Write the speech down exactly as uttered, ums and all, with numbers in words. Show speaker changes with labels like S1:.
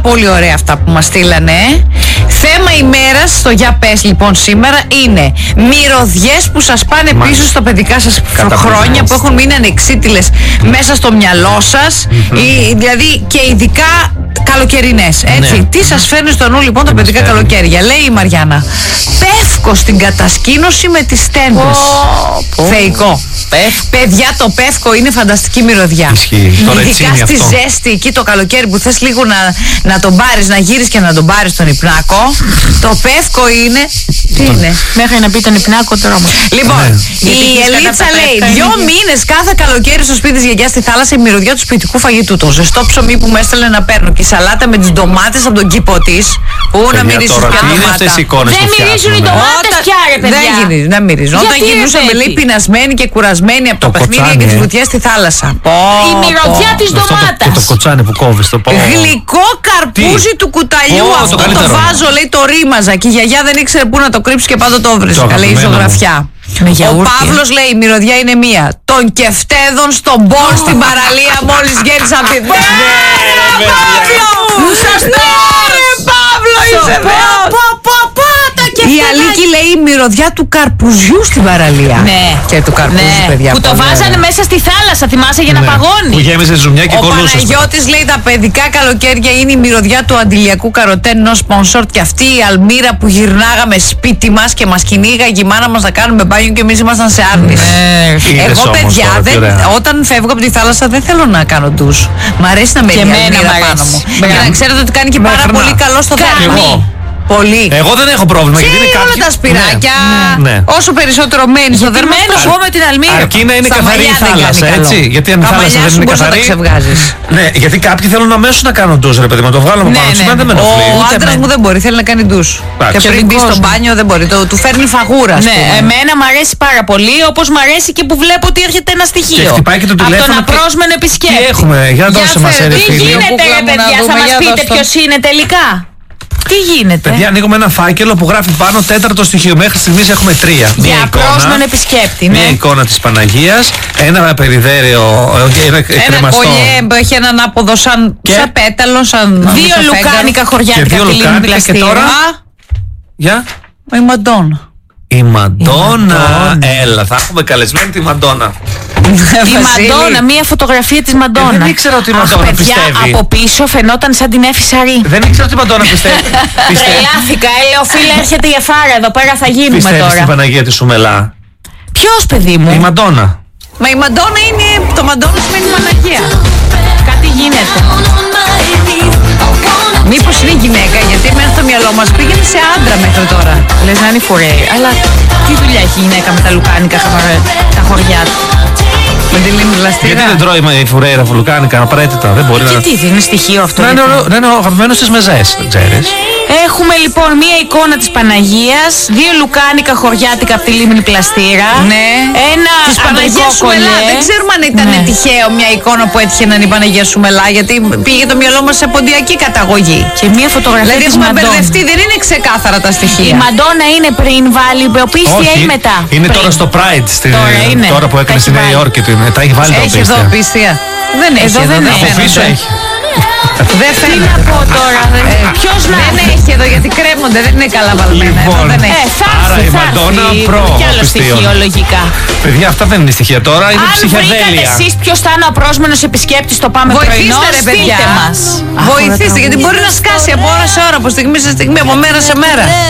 S1: πολύ ωραία αυτά που μας στείλανε. Θέμα ημέρας στο Για Πες λοιπόν σήμερα είναι μυρωδιές που σας πάνε Μάλιστα. πίσω στα παιδικά σας χρόνια, που έχουν μείνει ανεξίτηλες μέσα στο μυαλό σας, mm-hmm. ή, δηλαδή και ειδικά καλοκαιρινές, έτσι. Ναι. Τι σας φέρνει στο νου λοιπόν τα παιδικά φέρνει. καλοκαίρια? Λέει η Μαριάννα, πεύκο στην κατασκήνωση με τις τέντες. Oh, oh. Θεϊκό. Πεύκο. Παιδιά, το πεύκο είναι φανταστική μυρωδιά. Ισχύει. Ειδικά στη αυτό. ζέστη εκεί το καλοκαίρι που θες λίγο να, να τον πάρεις, να γύρεις και να τον πάρεις τον υπνάκο. Το πεύκο είναι. Τι είναι?
S2: Μέχρι να πει τον υπνάκο τώρα όμως.
S1: Λοιπόν, ναι. η Ελίτσα λέει: Δυο μήνες κάθε καλοκαίρι στο σπίτι της γιαγιάς στη θάλασσα η μυρωδιά του σπιτικού φαγητού. Το ζεστό ψωμί που με έστελνε να παίρνω και η σαλάτα με τις ντομάτες από τον κήπο της. Πού να μυρίζεις πια ντομάτα?
S2: Δεν μυρίζουν οι ντομάτες πια, ρε παιδιά.
S1: Δεν γυρίζουν, δεν μυρίζουν. Όταν γυρνούσαμε, λέει, πεινασμένοι και κουρασμένοι από τα παιχνίδια και τις βουτιές στη θάλασσα.
S2: Η μυρωδιά της ντομάτας.
S3: Και το κοτσάνι που κόβεις το πάω.
S1: Γλυκό καρπούζι του κουταλιού. Αυτό το βάζω, λέει, το ρήμαζα και η γιαγιά δεν ήξερε πού να το κρύψει και πάντα το έβριζε. Καλή ζωγραφιά. Ο Παύλος λέει: η μυρωδιά είναι μία. Των κεφτέδων στον μπολ στην παραλία μόλις γέννησα από τη Παύλο! Σωστό! Παύλο, είσαι Θεός! Η Αλίκη λέει η μυρωδιά του καρπουζιού στην παραλία.
S2: Ναι.
S1: Και του καρπούζι, ναι. παιδιά.
S2: Που το βάζανε μέσα στη θάλασσα, θυμάσαι, για να
S3: ναι.
S2: παγώνει.
S3: Που γέμισε ζουμιά και κολλούσε.
S1: Ο Παναγιώτης λέει τα παιδικά καλοκαίρια είναι η μυρωδιά του αντιλιακού καροτέν ενός σπονσόρ και αυτή η αλμύρα που γυρνάγαμε σπίτι μας και μας κυνήγαγε η μάνα μας να κάνουμε μπάνιο και εμείς ήμασταν σε άρνηση. Ναι. Εγώ, παιδιά, τώρα, δεν, όταν φεύγω από τη θάλασσα δεν θέλω να κάνω ντους. Μ' αρέσει να με δει αλμύρα πάνω μου. Και να ξέρετε ότι κάνει και πάρα πολύ καλό στο δέρμα. Πολύ.
S3: Εγώ δεν έχω πρόβλημα
S1: και
S3: γιατί είναι
S1: όλα
S3: κάποιοι...
S1: τα σπυράκια.
S3: Ναι, ναι.
S1: Όσο περισσότερο μένει στο δέρμα, εγώ με την αλμύρα.
S3: Αρκεί να είναι καθαρή η θάλασσα, έτσι. Γιατί αν η θάλασσα δεν είναι καθαρή. Ναι, γιατί κάποιοι θέλουν αμέσως να κάνουν ντους, ρε παιδί, να το βγάλουμε ναι, πάνω του. Ναι. Δεν με ενοχλεί.
S1: Ο άντρας μου δεν μπορεί, θέλει να κάνει ντους. Και πριν μπει στο μπάνιο δεν μπορεί. Του φέρνει φαγούρα.
S2: Ναι, εμένα μου αρέσει πάρα πολύ, όπως μου αρέσει και που βλέπω ότι έρχεται ένα στοιχείο. Από τον απρόσμενο επισκέπτη.
S3: Τι έχουμε, για να δώσε μας, ρε φίλε.
S2: Τι γίνεται, ρε παιδιά, θα μας πείτε ποιος είναι τελικά? Τι γίνεται?
S3: Παιδιά, ανοίγουμε ένα φάκελο που γράφει πάνω τέταρτο στοιχείο. Μέχρι στιγμής έχουμε τρία.
S2: Για απρόσμενο επισκέπτη.
S3: Μια ναι. εικόνα της Παναγίας, ένα περιδέρεο, ένα,
S1: ένα κολλιέ που έχει έναν άποδο σαν, και... σαν πέταλο, σαν
S2: δύο λουκάνικα χωριάτικα.
S3: Και δύο λουκάνικα και τώρα. Για.
S1: Η Μαντόνα.
S3: Η Μαντόνα. Έλα, θα έχουμε καλεσμένη τη Μαντόνα.
S2: Η Μαντόνα, μία φωτογραφία της Μαντόνα.
S3: Ε, δεν ήξερα ότι η Μαντόνα
S2: Αχ, παιδιά,
S3: πιστεύει.
S2: Από πίσω φαινόταν σαν την Έφη Σαρή.
S3: Δεν ήξερα ότι η Μαντόνα πιστεύει.
S2: Τρελάθηκα, έλεγα, φίλε, έρχεται η Εφάρα, εδώ πέρα θα γίνουμε
S3: πιστεύεις
S2: τώρα.
S3: Πιστεύεις την Παναγία τη Σουμελά?
S2: Ποιος, παιδί μου?
S3: Η Μαντόνα.
S1: Μα η Μαντόνα είναι, το Μαντόνα σημαίνει Παναγία.
S2: Κάτι γίνεται.
S1: Μήπως είναι γυναίκα, γιατί μέσα στο μυαλό μας πήγαινε σε άντρα μέχρι τώρα.
S2: Λες να είναι η Φουρέιρα. Αλλά τι δουλειά έχει η γυναίκα με τα λουκάνικα τα χωριά του?
S1: Με τη λίμνη Πλαστήρα.
S3: Γιατί δεν τρώει η Φουρέιρα φουλουκάνικα απαραίτητα? Δεν μπορεί
S2: και
S3: να.
S2: Τι, δεν είναι στοιχείο αυτό?
S3: Να είναι ο, ναι, ο αγαπημένος της μεζές, δεν ξέρεις.
S2: Έχουμε λοιπόν μία εικόνα της Παναγίας, δύο λουκάνικα χωριάτικα από τη λίμνη Πλαστήρα.
S1: Ναι.
S2: Ένα
S1: της Παναγίας Σουμελά. Δεν ξέρουμε αν ήταν ναι. τυχαίο μια εικόνα που έτυχε να είναι η Παναγία Σουμελά, γιατί πήγε το μυαλό μας σε ποντιακή καταγωγή.
S2: Και μία φωτογραφία
S1: δηλαδή,
S2: της
S1: Μαντόνα.
S2: Δηλαδή έχουμε
S1: μπερδευτεί, δεν είναι ξεκάθαρα τα στοιχεία.
S2: Η Μαντόνα είναι πριν βάλει οπίστια ή μετά?
S3: Είναι
S2: πριν.
S3: τώρα στο Pride, στη,
S2: τώρα, είναι.
S3: τώρα που έκανε στη Νέα Υόρκη. Τα έχει βάλει τα οπίστια.
S1: Έχει εδώ οπίστια. Δεν έχει
S2: εδώ,
S1: εδώ,
S2: δεν
S1: έχει.
S3: Από πίσω έχει.
S1: Δεν φαίνεται.
S2: Τι να πω τώρα, ε, ποιος να
S1: δεν έχει εδώ γιατί κρέμονται, δεν είναι καλά βαλμένα.
S3: Λοιπόν,
S1: εδώ δεν έχει.
S2: Ε, θα
S3: άρα
S2: έρθει,
S3: η
S2: θα
S3: Μαντόνα
S2: έρθει.
S3: προ
S2: Κι άλλο στοιχείο λογικά.
S3: Παιδιά, αυτά δεν είναι στοιχεία τώρα, είναι ψυχεδέλεια.
S2: Αν βρήκατε εσείς ποιος θα είναι ο απρόσμενος επισκέπτης στο Πάμε Πρωινό, στείλτε μας.
S1: Βοηθήστε, γιατί μπορεί να σκάσει από ώρα σε ώρα, από στιγμή σε στιγμή, από μέρα σε μέρα.